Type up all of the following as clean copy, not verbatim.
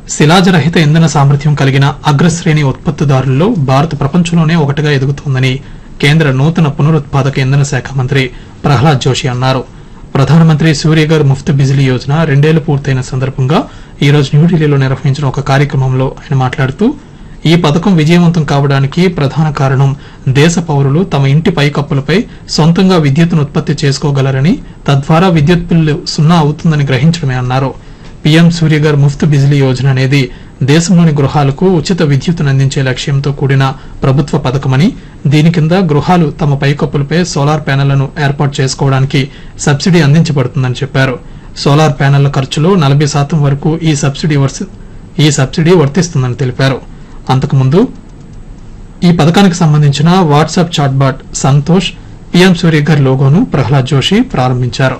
శిలాజరహిత ఇంధన సామర్థ్యం కలిగిన అగ్రశ్రేణి ఉత్పత్తిదారుల్లో భారత్ ప్రపంచంలోనే ఒకటిగా ఎదుగుతోందని కేంద్ర నూతన పునరుత్పాదక ఇంధన శాఖ మంత్రి ప్రహ్లాద్ జోషి అన్నారు. ప్రధానమంత్రి సూర్యఘర్ ముఫ్త్ బిజిలీ యోజన 2 ఏళ్లు పూర్తయిన సందర్భంగా ఈ రోజు న్యూఢిల్లీలో నిర్వహించిన ఒక కార్యక్రమంలో ఆయన మాట్లాడుతూ ఈ పథకం విజయవంతం కావడానికి ప్రధాన కారణం దేశ పౌరులు తమ ఇంటి పైకప్పులపై సొంతంగా విద్యుత్తును ఉత్పత్తి చేసుకోగలరని, తద్వారా విద్యుత్ బిల్లు 0 అవుతుందని గ్రహించడమే అన్నారు. పీఎం సూర్యఘర్ ముఫ్త్ బిజిలీ యోజన అనేది దేశంలోని గృహాలకు ఉచిత విద్యుత్తును అందించే లక్ష్యంతో కూడిన ప్రభుత్వ పథకమని, దీని కింద గృహాలు తమ పైకప్పులపై సోలార్ ప్యానెళ్లను ఏర్పాటు చేసుకోవడానికి సబ్సిడీ అందించబడుతుందని చెప్పారు. సోలార్ ప్యానెళ్ల ఖర్చులో 40% వరకు ఈ సబ్సిడీ వర్తిస్తుందని తెలిపారు. అంతకుముందు ఈ పథకానికి సంబంధించిన WhatsApp chatbot Santosh PM Surya Ghar లోగోను Prahlad Joshi ప్రారంభించారు.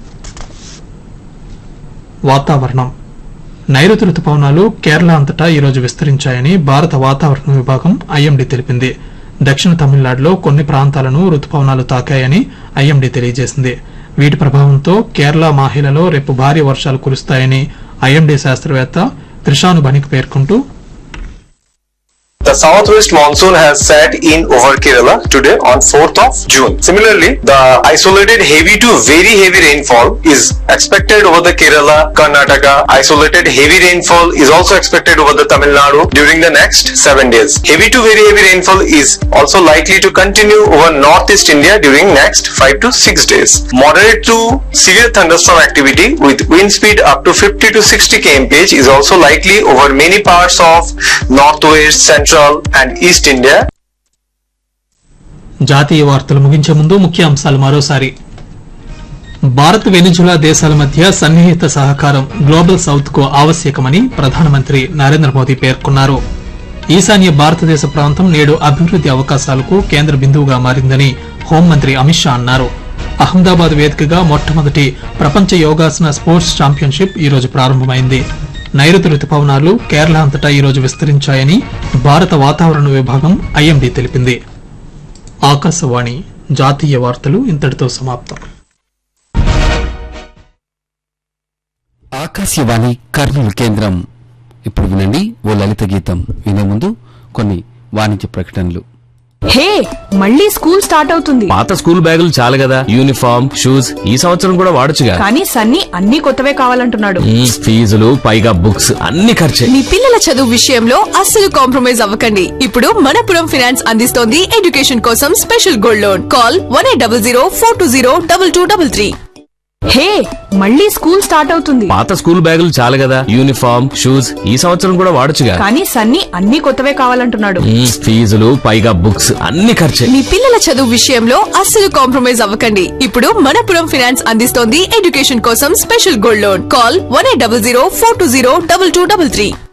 వాతావరణం. నైరుతి రుతుపవనాలు కేరళ అంతటా ఈ రోజు విస్తరించాయని భారత వాతావరణ విభాగం ఐఎండీ తెలిపింది. దక్షిణ తమిళనాడులో కొన్ని ప్రాంతాలను రుతుపవనాలు తాకాయని ఐఎండీ తెలియజేసింది. వీటి ప్రభావంతో కేరళ మాహిలలో రేపు భారీ వర్షాలు కురుస్తాయని ఐఎండీ శాస్త్రవేత్త త్రిషాను బనిక్ పేర్కొంటూ The southwest monsoon has set in over Kerala today on 4th of June. Similarly, the isolated heavy to very heavy rainfall is expected over the Kerala, Karnataka. Isolated heavy rainfall is also expected over the Tamil Nadu during the next 7 days. Heavy to very heavy rainfall is also likely to continue over northeast India during next 5 to 6 days. Moderate to severe thunderstorm activity with wind speed up to 50 to 60 kmph is also likely over many parts of northwest, central and east India. జాతీయ వార్తలు ముగించే ముందు ముఖ్య అంశాలు మరోసారి. Bharat Venezuela దేశాల మధ్య సన్నిహిత సహకారం గ్లోబల్ సౌత్ కు ఆవశ్యకమని ప్రధానమంత్రి నరేంద్ర మోదీ పేర్కొన్నారు. ఈశాన్య భారతదేశ ప్రాంతం నేడు అభివృద్ది అవకాశాలకు కేంద్ర బిందువుగా మారిందని హోంమంత్రి అమిత్ షా అన్నారు. అహ్మదాబాద్ వేదికగా మొట్టమొదటి ప్రపంచ యోగాసన స్పోర్ట్స్ ఛాంపియన్షిప్ ఈ రోజు ప్రారంభమైంది. నైరుతి రుతుపవనాలు కేరళ అంతటా ఈ రోజు విస్తరించాయని భారత వాతావరణ విభాగం ఐఎండీ తెలిపింది. ఆకాశవాణి జాతీయ వార్తలు ఇంతటితో సమాప్తం. ఆకాశవాణి కర్నూలు కేంద్రం. ఇప్పుడు వినండి ఓ లలిత గీతం. వినే ముందు కొన్ని వాణిజ్య ప్రకటనలు. హే, మళ్ళీ స్కూల్ స్టార్ట్ అవుతుంది. పాత స్కూల్ బ్యాగులు చాలు కదా, యూనిఫామ్, షూస్ ఈ సంవత్సరం కూడా వాడొచ్చుగా. కానీ సన్నీ అన్ని కొత్తవే కావాలంటున్నాడు. ఫీజులు పైగా బుక్స్ అన్ని ఖర్చే. మీ పిల్లల చదువు విషయంలో అస్సలు కాంప్రమైజ్ అవ్వకండి. ఇప్పుడు మనపురం ఫైనాన్స్ అందిస్తోంది ఎడ్యుకేషన్ కోసం స్పెషల్ గోల్డ్ లోన్. కాల్ 1800 420 2233. హే, మళ్ళీ స్కూల్ స్టార్ట్ అవుతుంది. పాత స్కూల్ బ్యాగులు చాలు కదా, యూనిఫామ్, షూస్ ఈ సంవత్సరం కూడా వాడొచ్చుగా. కానీ సన్నీ అన్ని కొత్తవే కావాలంటున్నాడు. ఫీజులు పైగా బుక్స్ అన్ని ఖర్చే. మీ పిల్లల చదువు విషయంలో అస్సలు కాంప్రమైజ్ అవ్వకండి. ఇప్పుడు మనపురం ఫైనాన్స్ అందిస్తోంది ఎడ్యుకేషన్ కోసం స్పెషల్ గోల్డ్ లోన్. కాల్ 1800 420 2233.